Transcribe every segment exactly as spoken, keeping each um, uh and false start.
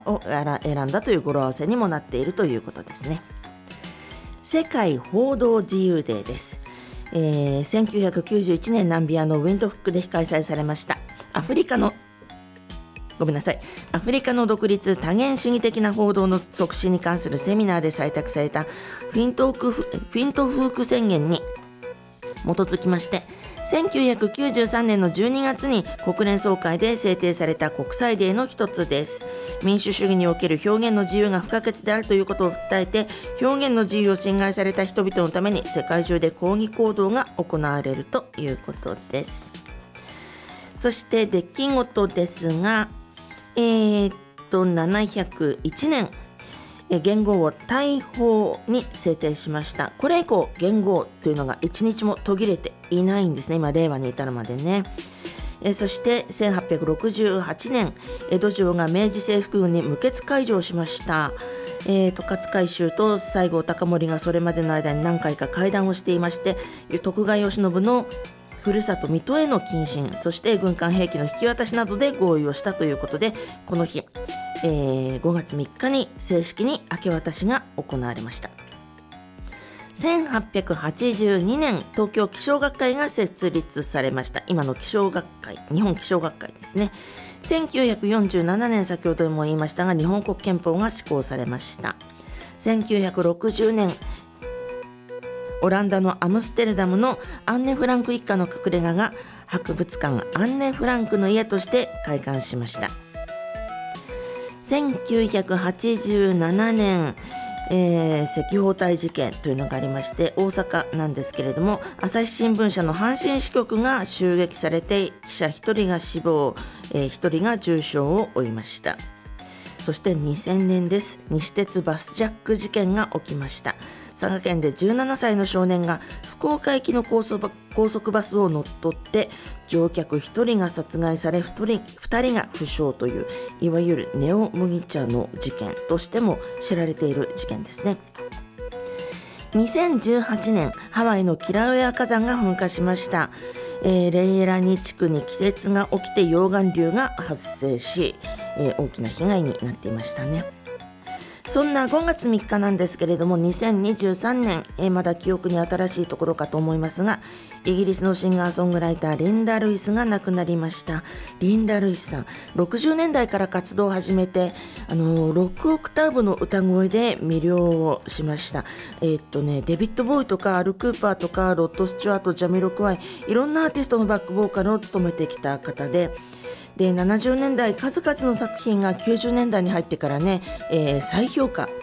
を選んだという語呂合わせにもなっているということですね。世界報道自由デーです。えー、せんきゅうひゃくきゅうじゅういちねんナンビアのウィンドフックで開催されましたアフリカのごめんなさいアフリカの独立多元主義的な報道の促進に関するセミナーで採択されたフィントークフ、フィントフーク宣言に基づきまして、せんきゅうひゃくきゅうじゅうさんねんのじゅうにがつに国連総会で制定された国際デーの一つです。民主主義における表現の自由が不可欠であるということを訴えて、表現の自由を侵害された人々のために世界中で抗議行動が行われるということです。そして出来事ですが、えー、っとななひゃくいちねん元号を大法に制定しました。これ以降元号というのが一日も途切れていないんですね。今令和に至るまでね。えそしてせんはっぴゃくろくじゅうはちねん江戸城が明治政府軍に無血開城しました。えー、十勝海舟と西郷隆盛がそれまでの間に何回か会談をしていまして、徳川慶喜のふるさと水戸への謹慎、そして軍艦兵器の引き渡しなどで合意をしたということで、この日えー、ごがつみっかに正式に明け渡しが行われました。せんはっぴゃくはちじゅうにねん東京気象学会が設立されました。今の気象学会、日本気象学会ですね。せんきゅうひゃくよんじゅうななねん先ほども言いましたが、日本国憲法が施行されました。せんきゅうひゃくろくじゅうねんオランダのアムステルダムのアンネ・フランク一家の隠れ家が博物館アンネ・フランクの家として開館しました。せんきゅうひゃくはちじゅうななねん、えー、赤報隊事件というのがありまして、大阪なんですけれども、朝日新聞社の阪神支局が襲撃されて記者ひとりが死亡、えー、ひとりが重傷を負いました。そしてにせんねんです。西鉄バスジャック事件が起きました。佐賀県でじゅうななさいの少年が福岡行きの高速高速バスを乗っ取って乗客ひとりが殺害されふたり、ふたりが負傷という、いわゆるネオ麦茶の事件としても知られている事件ですね。にせんじゅうはちねんハワイのキラウエア火山が噴火しました。えー、レイラニ地区に季節が起きて溶岩流が発生し、えー、大きな被害になっていましたね。そんなごがつみっかなんですけれども、にせんにじゅうさんねん、えー、まだ記憶に新しいところかと思いますが、イギリスのシンガーソングライターリンダ・ルイスが亡くなりました。リンダ・ルイスさん、ろくじゅうねんだいから活動を始めて、あのー、ろくオクターブの歌声で魅了をしました。えー、っとねデビッド・ボーイとかアル・クーパーとかロッド・スチュアート、ジャミロクワイ、いろんなアーティストのバックボーカルを務めてきた方で、でななじゅうねんだい数々の作品がきゅうじゅうねんだいに入ってからね、えー、再評価、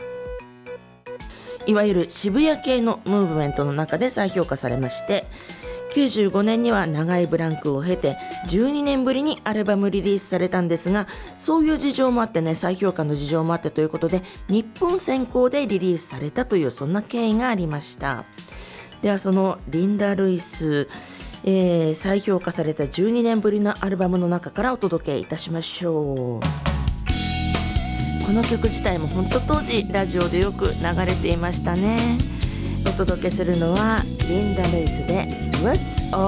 いわゆる渋谷系のムーブメントの中で再評価されまして、きゅうじゅうごねんには長いブランクを経てじゅうにねんぶりにアルバムリリースされたんですが、そういう事情もあってね、再評価の事情もあってということで日本先行でリリースされたという、そんな経緯がありました。ではそのリンダ・ルイス、えー、再評価されたじゅうにねんぶりのアルバムの中からお届けいたしましょう。この曲自体も本当当時ラジオでよく流れていましたね。お届けするのはリンダ・ルイスで What's